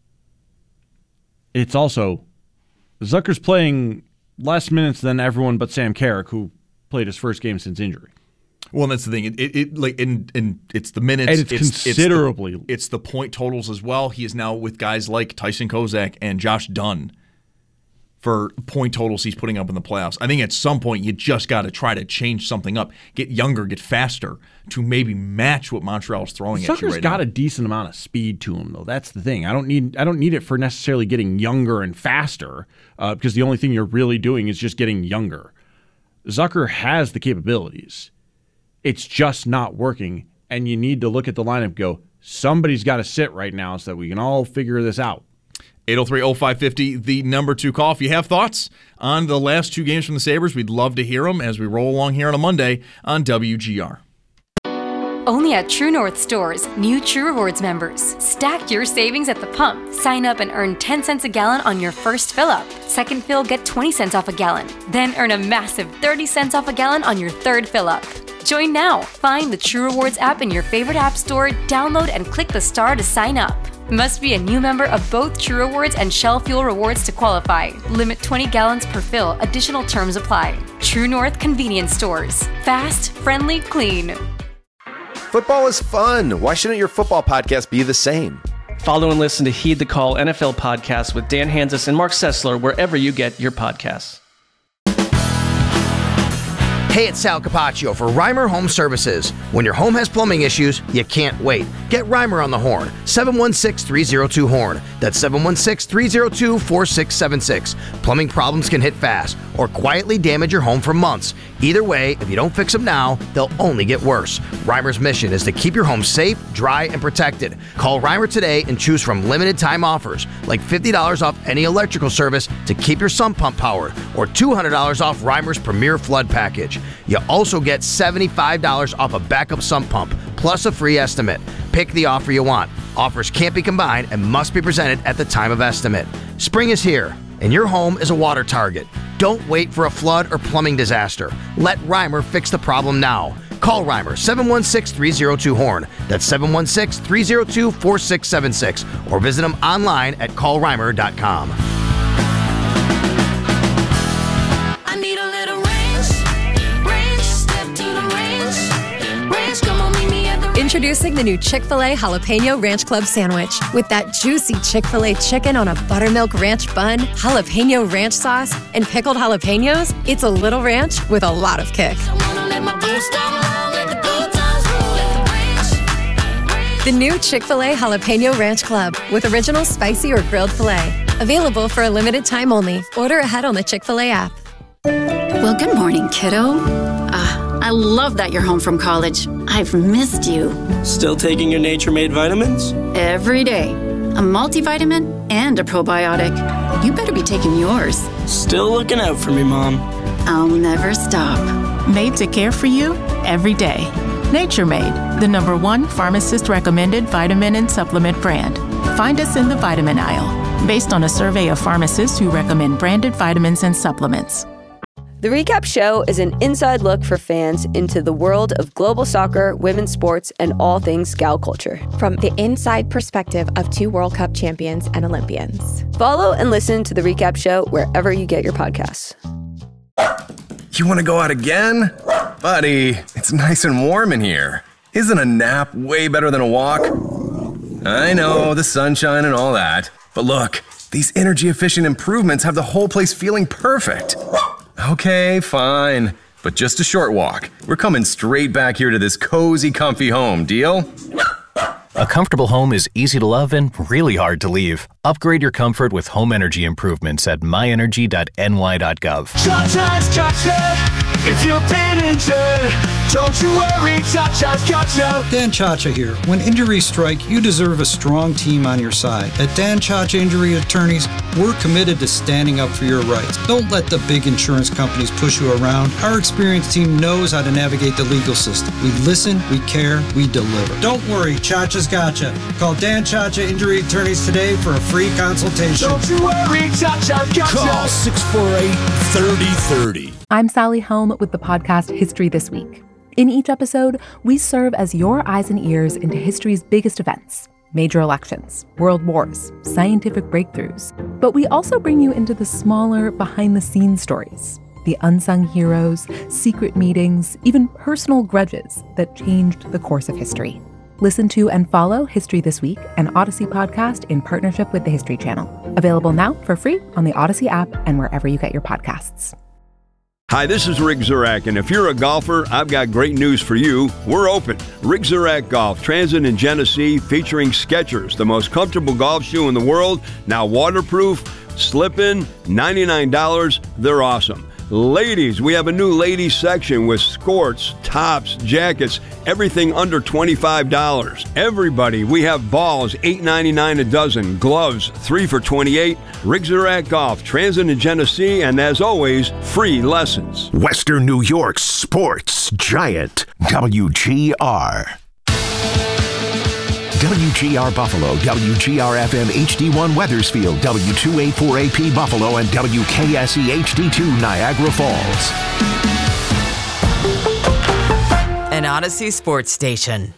it's also, Zucker's playing less minutes than everyone but Sam Carrick, who played his first game since injury. Well, and that's the thing. It, it, it like, and, and it's the minutes. And it's, it's considerably. It's the, it's the point totals as well. He is now with guys like Tyson Kozak and Josh Dunn for point totals he's putting up in the playoffs. I think at some point you just got to try to change something up, get younger, get faster to maybe match what Montreal's throwing Zucker's at you right got now. a decent amount of speed to him, though. That's the thing. I don't need I don't need it for necessarily getting younger and faster, uh, because the only thing you're really doing is just getting younger. Zucker has the capabilities. It's just not working, and you need to look at the lineup and go, somebody's got to sit right now so that we can all figure this out. eight oh three oh five five oh, the number two call. If you have thoughts on the last two games from the Sabres, we'd love to hear them as we roll along here on a Monday on W G R. Only at True North stores, new True Rewards members. Stack your savings at the pump. Sign up and earn ten cents a gallon on your first fill-up. Second fill, get twenty cents off a gallon. Then earn a massive thirty cents off a gallon on your third fill-up. Join now. Find the True Rewards app in your favorite app store, download and click the star to sign up. Must be a new member of both True Rewards and Shell Fuel Rewards to qualify. Limit twenty gallons per fill. Additional terms apply. True North Convenience Stores. Fast, friendly, clean. Football is fun. Why shouldn't your football podcast be the same? Follow and listen to Heed the Call N F L podcast with Dan Hanzus and Mark Sessler wherever you get your podcasts. Hey, it's Sal Capaccio for Reimer Home Services. When your home has plumbing issues, you can't wait. Get Reimer on the horn. seven one six, three oh two, horn. That's seven one six, three oh two, four six seven six. Plumbing problems can hit fast or quietly damage your home for months. Either way, if you don't fix them now, they'll only get worse. Reimer's mission is to keep your home safe, dry, and protected. Call Reimer today and choose from limited time offers like fifty dollars off any electrical service to keep your sump pump powered or two hundred dollars off Reimer's Premier Flood Package. You also get seventy-five dollars off a backup sump pump, plus a free estimate. Pick the offer you want. Offers can't be combined and must be presented at the time of estimate. Spring is here, and your home is a water target. Don't wait for a flood or plumbing disaster. Let Reimer fix the problem now. Call Reimer, seven one six, three oh two, horn. That's seven one six, three oh two, four six seven six. Or visit them online at call reimer dot com. Introducing the new Chick-fil-A Jalapeno Ranch Club Sandwich. With that juicy Chick-fil-A chicken on a buttermilk ranch bun, jalapeno ranch sauce, and pickled jalapenos, it's a little ranch with a lot of kick. The new Chick-fil-A Jalapeno Ranch Club with original spicy or grilled filet. Available for a limited time only. Order ahead on the Chick-fil-A app. Well, good morning, kiddo. Uh, I love that you're home from college. I've missed you. Still taking your Nature Made vitamins? Every day. A multivitamin and a probiotic. You better be taking yours. Still looking out for me, Mom. I'll never stop. Made to care for you every day. Nature Made, the number one pharmacist-recommended vitamin and supplement brand. Find us in the vitamin aisle, based on a survey of pharmacists who recommend branded vitamins and supplements. The Recap Show is an inside look for fans into the world of global soccer, women's sports, and all things Scout culture. From the inside perspective of two World Cup champions and Olympians. Follow and listen to The Recap Show wherever you get your podcasts. You want to go out again? Buddy, it's nice and warm in here. Isn't a nap way better than a walk? I know, the sunshine and all that. But look, these energy-efficient improvements have the whole place feeling perfect. Okay, fine. But just a short walk. We're coming straight back here to this cozy, comfy home. Deal? A comfortable home is easy to love and really hard to leave. Upgrade your comfort with home energy improvements at my energy dot n y dot gov. Cha-cha's Cha-cha. If you've been injured, don't you worry, Cha-cha's Cha-cha. Dan Chacha here. When injuries strike, you deserve a strong team on your side. At Dan Chacha Injury Attorneys, we're committed to standing up for your rights. Don't let the big insurance companies push you around. Our experienced team knows how to navigate the legal system. We listen, we care, we deliver. Don't worry, Chacha's gotcha. Call Dan Chacha Injury Attorneys today for a free consultation. Don't you worry, Cha-cha's Cha-cha. Call six four eight, three oh three oh. I'm Sally Helm with the podcast History This Week. In each episode, we serve as your eyes and ears into history's biggest events, major elections, world wars, scientific breakthroughs. But we also bring you into the smaller, behind-the-scenes stories, the unsung heroes, secret meetings, even personal grudges that changed the course of history. Listen to and follow History This Week, an Odyssey podcast in partnership with the History Channel. Available now for free on the Odyssey app and wherever you get your podcasts. Hi, this is Rick Zurak, and if you're a golfer, I've got great news for you. We're open. Rick Zurak Golf, Transit in Genesee, featuring Skechers, the most comfortable golf shoe in the world. Now waterproof, slip-in, ninety-nine dollars. They're awesome. Ladies, we have a new ladies section with skirts, tops, jackets, everything under twenty-five dollars. Everybody, we have balls, eight ninety-nine a dozen, gloves, three for twenty-eight. Rick Zurak Golf, Transit in Genesee, and as always, free lessons. Western New York's sports giant, W G R. W G R Buffalo, W G R F M H D one Weathersfield, W two eighty-four A P Buffalo, and W K S E H D two Niagara Falls. An Odyssey sports station.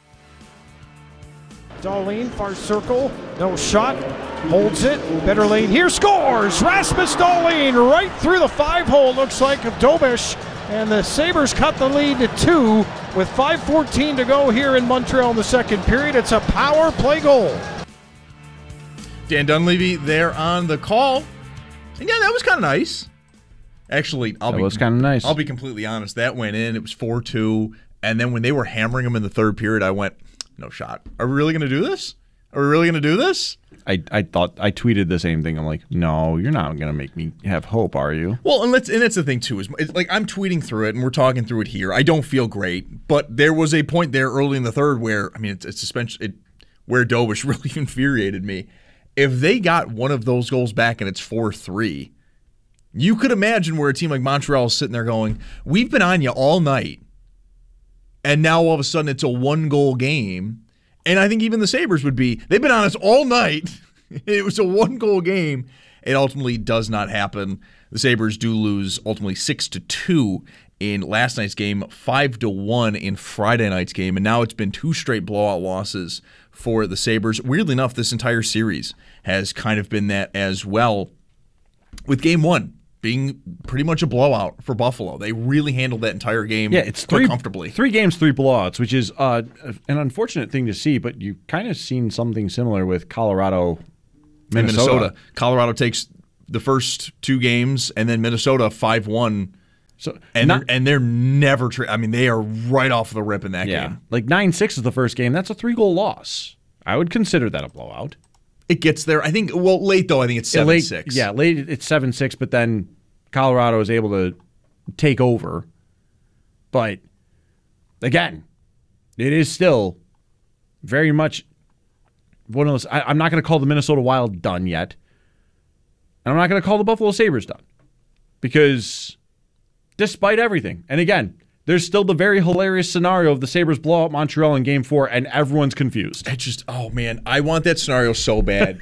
Dahlin, far circle, no shot, holds it, better lane here, scores! Rasmus Dahlin right through the five hole, looks like of Dobish, and the Sabres cut the lead to two with five fourteen to go here in Montreal in the second period. It's a power play goal. Dan Dunleavy there on the call. And yeah, that was kind of nice. Actually, I'll that be was kind of nice. I'll be completely honest. That went in. It was four two. And then when they were hammering him in the third period, I went, no shot. Are we really going to do this? Are we really going to do this? I, I thought I tweeted the same thing. I'm like, no, you're not going to make me have hope, are you? Well, and let's and that's the thing too is it's like I'm tweeting through it and we're talking through it here. I don't feel great, but there was a point there early in the third where I mean it's, it's suspension it where Dobish really infuriated me. If they got one of those goals back and it's four three, you could imagine where a team like Montreal is sitting there going, "We've been on you all night." And now all of a sudden it's a one-goal game. And I think even the Sabres would be, they've been on us all night. It was a one-goal game. It ultimately does not happen. The Sabres do lose ultimately six to two in last night's game, five to one in Friday night's game. And now it's been two straight blowout losses for the Sabres. Weirdly enough, this entire series has kind of been that as well, with game one being pretty much a blowout for Buffalo. They really handled that entire game yeah, it's quite three, comfortably. Three games, three blowouts, which is uh, an unfortunate thing to see, but you kind of seen something similar with Colorado, Minnesota. Minnesota. Colorado takes the first two games, and then Minnesota five one. So and not, they're, and they're never. Tra- I mean, they are right off the rip in that yeah, game. Like nine six is the first game. That's a three goal loss. I would consider that a blowout. It gets there. I think. Well, late though. I think it's seven late, six. Yeah, late. It's seven six. But then Colorado is able to take over. But again, it is still very much one of those. I, I'm not going to call the Minnesota Wild done yet, and I'm not going to call the Buffalo Sabres done, because despite everything, and again, there's still the very hilarious scenario of the Sabres blow out Montreal in Game Four, and everyone's confused. It's just, oh man, I want that scenario so bad.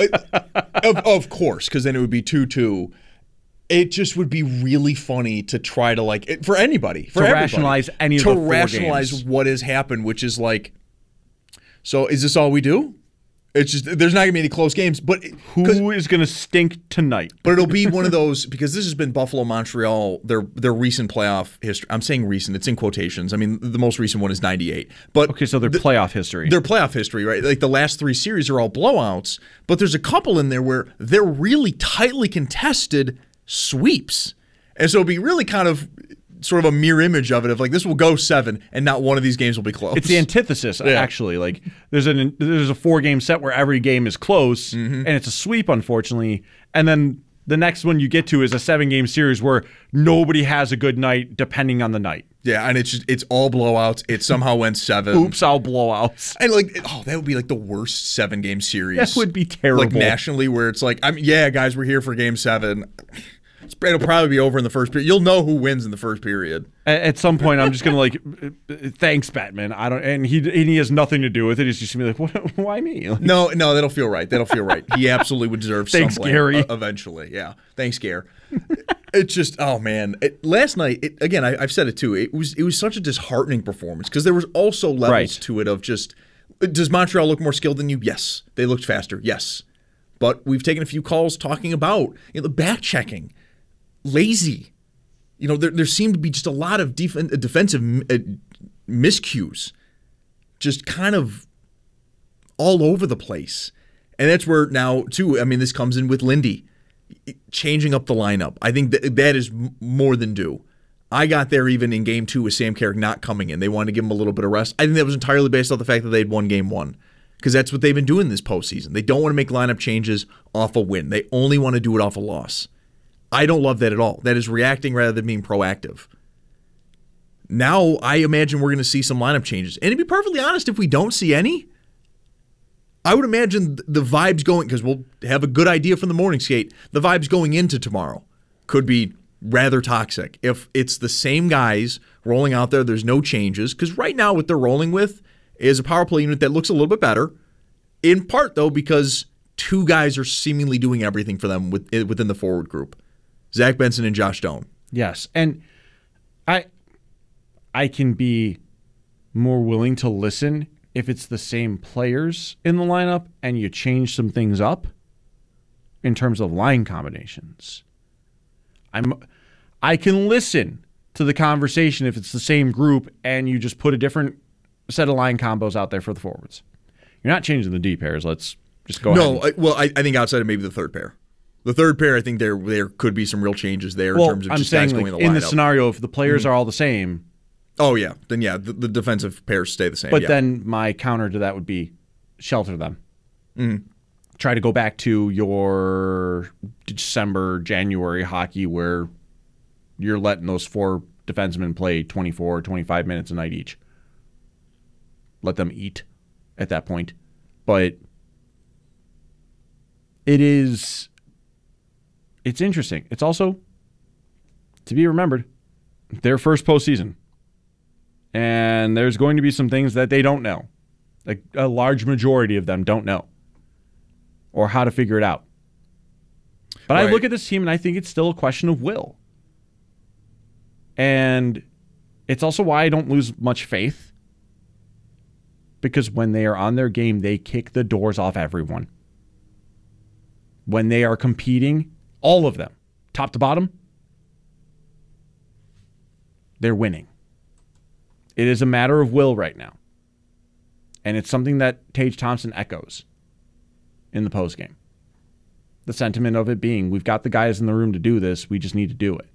of, of course, because then it would be two two. It just would be really funny to try to like it, for anybody, for to everybody, rationalize any of to the four rationalize games. what has happened, which is like, so is this all we do? It's just there's not gonna be any close games, but who is gonna stink tonight? But it'll be one of those, because this has been Buffalo, Montreal, their their recent playoff history. I'm saying recent; it's in quotations. I mean, the most recent one is ninety-eight. But okay, so their the, playoff history, their playoff history, right? Like the last three series are all blowouts, but there's a couple in there where they're really tightly contested sweeps, and so it'll be really kind of sort of a mirror image of it, of like this will go seven and not one of these games will be close. It's the antithesis, yeah. actually. Like there's an there's a four game set where every game is close, mm-hmm. and it's a sweep, unfortunately. And then the next one you get to is a seven game series where nobody has a good night depending on the night. Yeah, and it's just, it's all blowouts. It somehow went seven. Oops, all blowouts. And like, oh, that would be like the worst seven game series. That would be terrible. Like nationally, where it's like, I'm yeah, guys, we're here for game seven. It'll probably be over in the first period. You'll know who wins in the first period. At some point, I'm just gonna like, thanks, Batman. I don't, and he and he has nothing to do with it. He's just gonna be like, what, why me? Like, no, no, that'll feel right. That'll feel right. He absolutely would deserve thanks, some blame Gary. Uh, eventually. Yeah, thanks, Gare. It's just, oh man. It, last night, it, again, I, I've said it too. It was it was such a disheartening performance, because there was also levels right. to it of just, does Montreal look more skilled than you? Yes, they looked faster. Yes, but we've taken a few calls talking about, you know, the back checking. Lazy. You know, there there seemed to be just a lot of def- defensive uh, miscues, just kind of all over the place. And that's where now, too, I mean, this comes in with Lindy changing up the lineup. I think that that is more than due. I got there even in game two with Sam Carrick not coming in. They wanted to give him a little bit of rest. I think that was entirely based on the fact that they had won game one, because that's what they've been doing this postseason. They don't want to make lineup changes off a win. They only want to do it off a loss. I don't love that at all. That is reacting rather than being proactive. Now, I imagine we're going to see some lineup changes. And to be perfectly honest, if we don't see any, I would imagine the vibes going, because we'll have a good idea from the morning skate, the vibes going into tomorrow could be rather toxic. If it's the same guys rolling out there, there's no changes, because right now what they're rolling with is a power play unit that looks a little bit better, in part, though, because two guys are seemingly doing everything for them within the forward group. Zach Benson and Josh Doan. Yes, and I I can be more willing to listen if it's the same players in the lineup and you change some things up in terms of line combinations. I'm I can listen to the conversation if it's the same group and you just put a different set of line combos out there for the forwards. You're not changing the D pairs. Let's just go no, ahead. No, well, I, I think outside of maybe the third pair. The third pair, I think there there could be some real changes there well, in terms of I'm just saying, guys like, going in the in lineup. the scenario, if the players mm-hmm. are all the same. Oh, yeah. Then, yeah, the, the defensive pairs stay the same. But yeah. then my counter to that would be shelter them. Mm-hmm. Try to go back to your December, January hockey where you're letting those four defensemen play twenty-four, twenty-five minutes a night each. Let them eat at that point. But it is... It's interesting. It's also, to be remembered, their first postseason. And there's going to be some things that they don't know. Like a large majority of them don't know. Or how to figure it out. But right. I look at this team and I think it's still a question of will. And it's also why I don't lose much faith. Because when they are on their game, they kick the doors off everyone. When they are competing... All of them. top to bottom, they're winning. It is a matter of will right now. And it's something that Tage Thompson echoes in the postgame. The sentiment of it being, we've got the guys in the room to do this, we just need to do it.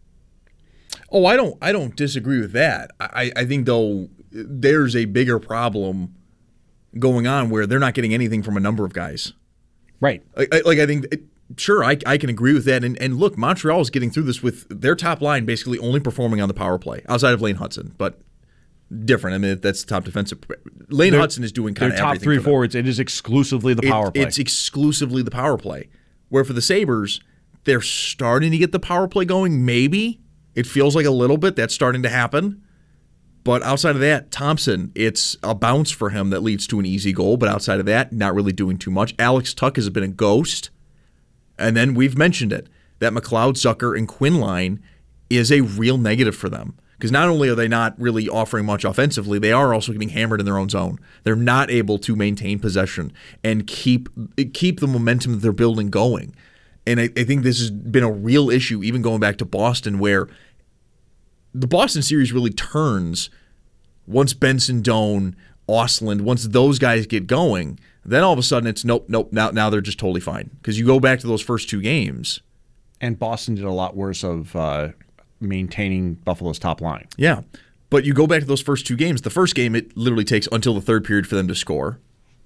Oh, I don't I don't disagree with that. I, I think, though, there's a bigger problem going on where they're not getting anything from a number of guys. Right. Like, I, like I think, sure, I, I can agree with that. And, and look, Montreal is getting through this with their top line basically only performing on the power play, outside of Lane Hudson. But different. I mean, that's the top defensive. Lane They're- Hudson is doing kind of their top everything. three for them. forwards, it is exclusively the It- power play. It's exclusively the power play. Where for the Sabres, they're starting to get the power play going, maybe. It feels like a little bit that's starting to happen. But outside of that, Thompson, it's a bounce for him that leads to an easy goal. But outside of that, not really doing too much. Alex Tuck has been a ghost. And then we've mentioned it, that McLeod, Zucker, and Quinn line is a real negative for them. Because not only are they not really offering much offensively, they are also getting hammered in their own zone. They're not able to maintain possession and keep keep the momentum that they're building going. And I, I think this has been a real issue, even going back to Boston, where the Boston series really turns once Benson, Doan, Ostlund, once those guys get going, then all of a sudden it's nope, nope, now, now they're just totally fine. Because you go back to those first two games. And Boston did a lot worse of uh, maintaining Buffalo's top line. Yeah. But you go back to those first two games. The first game, it literally takes until the third period for them to score.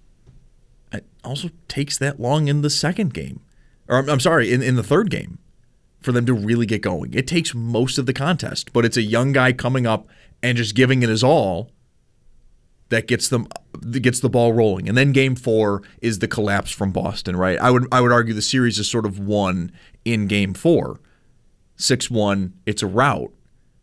It also takes that long in the second game. Or I'm, I'm sorry, in, in the third game for them to really get going. It takes most of the contest. But it's a young guy coming up and just giving it his all that gets them that gets the ball rolling. And then game four is the collapse from Boston, right? I would I would argue the series is sort of won in game four. six one, it's a rout.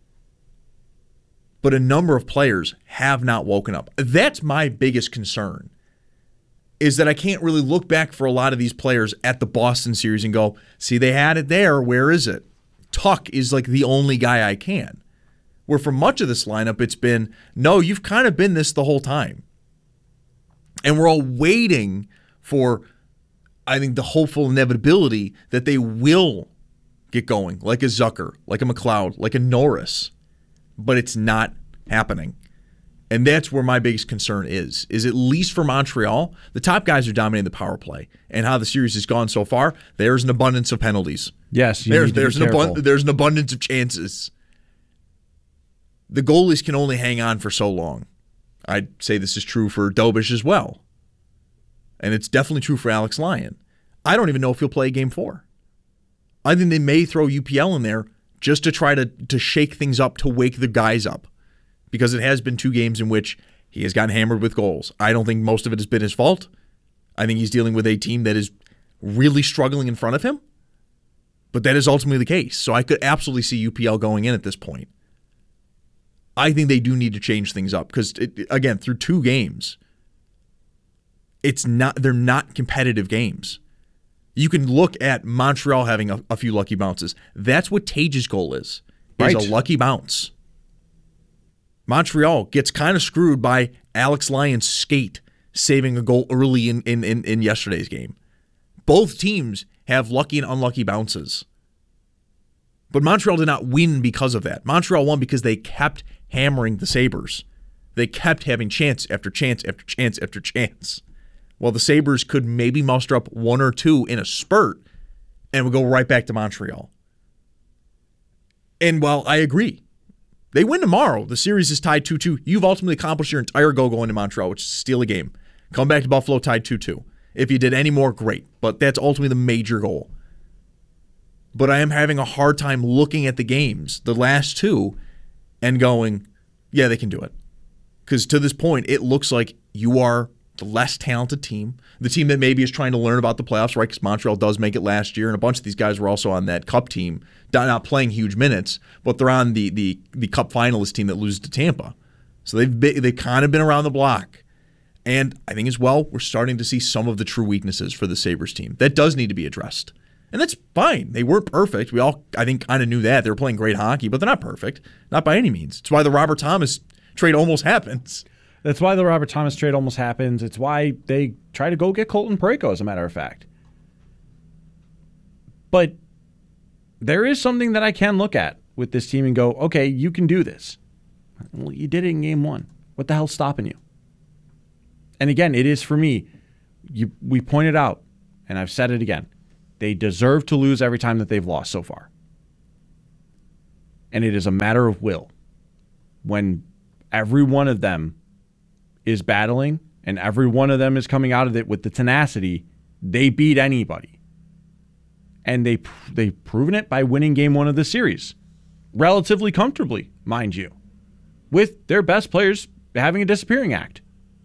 But a number of players have not woken up. That's my biggest concern, is that I can't really look back for a lot of these players at the Boston series and go, see, they had it there, where is it? Tuck is like the only guy I can. Where for much of this lineup, it's been, no, you've kind of been this the whole time. And we're all waiting for, I think, the hopeful inevitability that they will get going, like a Zucker, like a McLeod, like a Norris. But it's not happening. And that's where my biggest concern is, is at least for Montreal, the top guys are dominating the power play. And how the series has gone so far, there's an abundance of penalties. Yes, you there's, need to there's, be an careful. abund- there's an abundance of chances. The goalies can only hang on for so long. I'd say this is true for Dobish as well. And it's definitely true for Alex Lyon. I don't even know if he'll play game four. I think they may throw U P L in there just to try to, to shake things up, to wake the guys up. Because it has been two games in which he has gotten hammered with goals. I don't think most of it has been his fault. I think he's dealing with a team that is really struggling in front of him. But that is ultimately the case. So I could absolutely see U P L going in at this point. I think they do need to change things up because, again, through two games, it's not they're not competitive games. You can look at Montreal having a, a few lucky bounces. That's what Tage's goal is, is Right. a lucky bounce. Montreal gets kind of screwed by Alex Lyon's skate saving a goal early in, in, in, in yesterday's game. Both teams have lucky and unlucky bounces. But Montreal did not win because of that. Montreal won because they kept hammering the Sabres. They kept having chance after chance after chance after chance. Well, the Sabres could maybe muster up one or two in a spurt and would go right back to Montreal. And while I agree, they win tomorrow, the series is tied two two. You've ultimately accomplished your entire goal going to Montreal, which is steal a game. Come back to Buffalo tied two two. If you did any more, great. But that's ultimately the major goal. But I am having a hard time looking at the games, the last two, and going, yeah, they can do it. Because to this point, it looks like you are the less talented team, the team that maybe is trying to learn about the playoffs, right? Because Montreal does make it last year, and a bunch of these guys were also on that Cup team, not playing huge minutes, but they're on the the the Cup finalist team that loses to Tampa. So they've been, they've kind of been around the block. And I think as well, we're starting to see some of the true weaknesses for the Sabres team. That does need to be addressed. And that's fine. They weren't perfect. We all, I think, kind of knew that. They were playing great hockey, but they're not perfect. Not by any means. It's why the Robert Thomas trade almost happens. That's why the Robert Thomas trade almost happens. It's why they try to go get Colton Parayko, as a matter of fact. But there is something that I can look at with this team and go, okay, you can do this. Well, you did it in game one. What the hell's stopping you? And again, it is for me, you, we pointed out, and I've said it again, they deserve to lose every time that they've lost so far. And it is a matter of will. When every one of them is battling and every one of them is coming out of it with the tenacity, they beat anybody. And they, they've proven it by winning game one of the series. Relatively comfortably, mind you. With their best players having a disappearing act.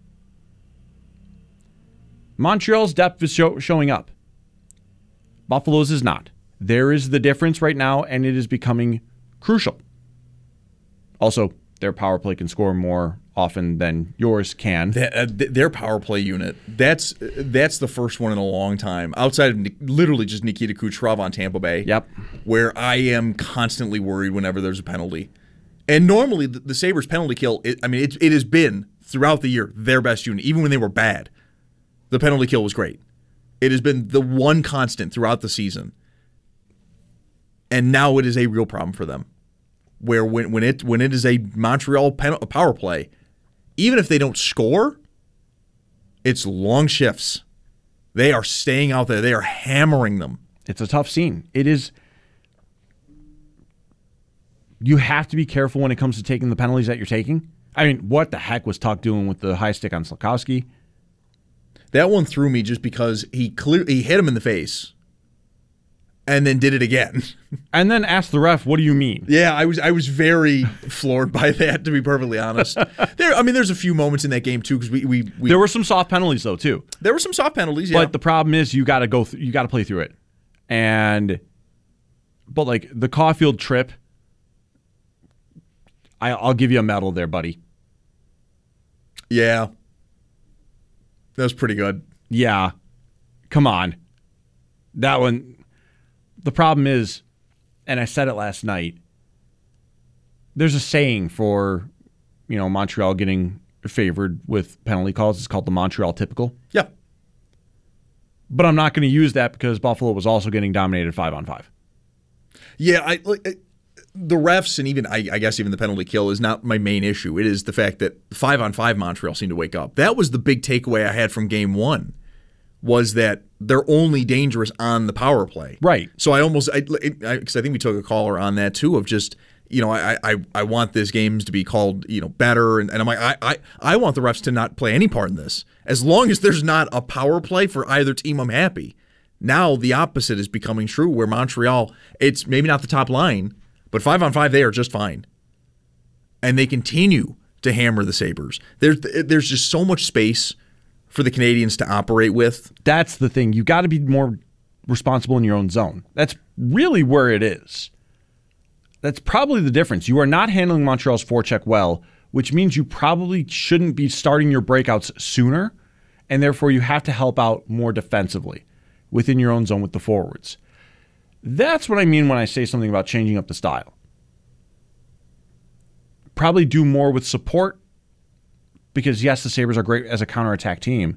Montreal's depth is show, showing up. Buffalo's is not. There is the difference right now, and it is becoming crucial. Also, their power play can score more often than yours can. That, uh, th- their power play unit, that's that's the first one in a long time, outside of Ni- literally just Nikita Kucherov on Tampa Bay. Yep. Where I am constantly worried whenever there's a penalty. And normally, the, the Sabres penalty kill, it, I mean, it, it has been, throughout the year, their best unit. Even when they were bad, the penalty kill was great. It has been the one constant throughout the season. And now it is a real problem for them. Where when, when it when it is a Montreal pen, a power play, even if they don't score, it's long shifts. They are staying out there. They are hammering them. It's a tough scene. It is. You have to be careful when it comes to taking the penalties that you're taking. I mean, what the heck was Tuch doing with the high stick on Slafkovsky? That one threw me just because he clear he hit him in the face. And then did it again. And then asked the ref, what do you mean? Yeah, I was I was very floored by that, to be perfectly honest. There, I mean, there's a few moments in that game, too, because we, we, we... There were some soft penalties, though, too. There were some soft penalties, yeah. But the problem is you got to go. Th- you got to play through it. And... But, like, the Caulfield trip, I, I'll give you a medal there, buddy. Yeah. That was pretty good. Yeah. Come on. That one... The problem is, and I said it last night, there's a saying for, you know, Montreal getting favored with penalty calls. It's called the Montreal typical. Yeah. But I'm not going to use that because Buffalo was also getting dominated five on five. Yeah, I, the refs and even, I, I guess even the penalty kill is not my main issue. It is the fact that five on five Montreal seemed to wake up. That was the big takeaway I had from game one. Was that they're only dangerous on the power play. Right. So I almost, because I, I, I think we took a caller on that too, of just, you know, I I, I want this games to be called, you know, better. And, and I'm like, I, I, I want the refs to not play any part in this. As long as there's not a power play for either team, I'm happy. Now the opposite is becoming true where Montreal, it's maybe not the top line, but five on five, they are just fine. And they continue to hammer the Sabres. There's, there's just so much space for the Canadians to operate with. That's the thing. You got to be more responsible in your own zone. That's really where it is. That's probably the difference. You are not handling Montreal's forecheck well, which means you probably shouldn't be starting your breakouts sooner, and therefore you have to help out more defensively within your own zone with the forwards. That's what I mean when I say something about changing up the style. Probably do more with support. Because, yes, the Sabres are great as a counterattack team,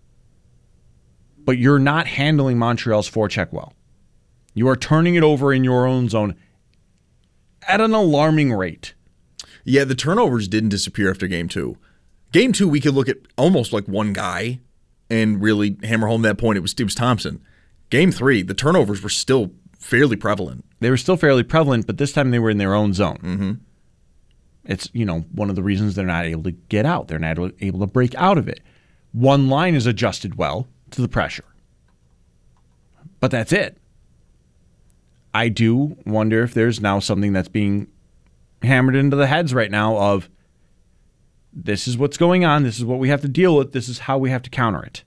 but you're not handling Montreal's forecheck well. You are turning it over in your own zone at an alarming rate. Yeah, the turnovers didn't disappear after game two. Game two, we could look at almost like one guy and really hammer home that point. It was Steve Thompson. Game three, the turnovers were still fairly prevalent. They were still fairly prevalent, but this time they were in their own zone. Mm-hmm. It's, you know, one of the reasons they're not able to get out. They're not able to break out of it. One line is adjusted well to the pressure. But that's it. I do wonder if there's now something that's being hammered into the heads right now of this is what's going on, this is what we have to deal with, this is how we have to counter it.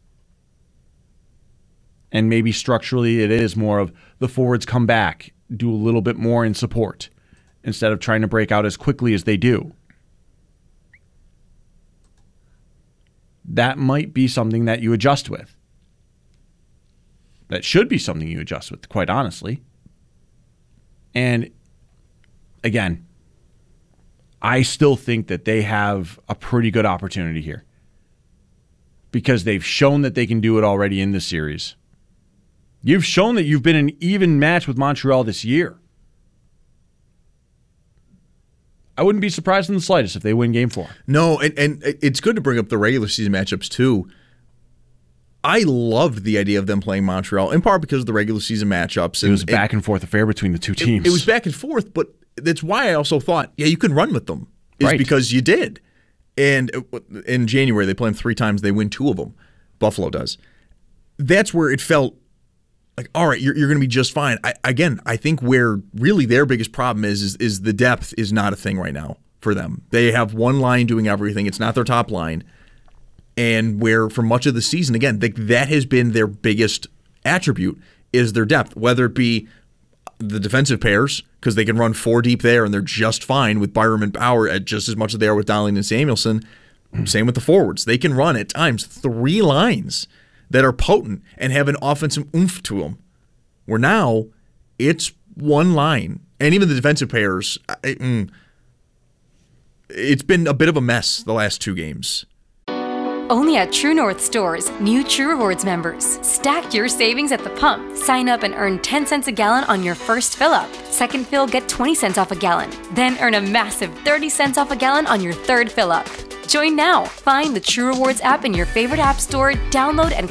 And maybe structurally it is more of the forwards come back, do a little bit more in support, instead of trying to break out as quickly as they do. That might be something that you adjust with. That should be something you adjust with, quite honestly. And again, I still think that they have a pretty good opportunity here. Because they've shown that they can do it already in this series. You've shown that you've been an even match with Montreal this year. I wouldn't be surprised in the slightest if they win game four. No, and, and it's good to bring up the regular season matchups too. I loved the idea of them playing Montreal, in part because of the regular season matchups. And, it was a back and forth affair between the two teams. It, it was back and forth, but that's why I also thought, yeah, you can run with them. Is right. because you did. And in January, they play them three times. They win two of them. Buffalo does. That's where it felt like, all right, you're, you're going to be just fine. I, again, I think where really their biggest problem is, is is the depth is not a thing right now for them. They have one line doing everything. It's not their top line. And where for much of the season, again, they, that has been their biggest attribute is their depth, whether it be the defensive pairs, because they can run four deep there and they're just fine with Byram and Bauer at just as much as they are with Dahling and Samuelson. Same with the forwards. They can run at times three lines that are potent and have an offensive oomph to them. Where now it's one line. And even the defensive pairs, it, it's been a bit of a mess the last two games. Only at True North stores, new True Rewards members. Stack your savings at the pump. Sign up and earn ten cents a gallon on your first fill up. Second fill, get twenty cents off a gallon. Then earn a massive thirty cents off a gallon on your third fill up. Join now. Find the True Rewards app in your favorite app store, download and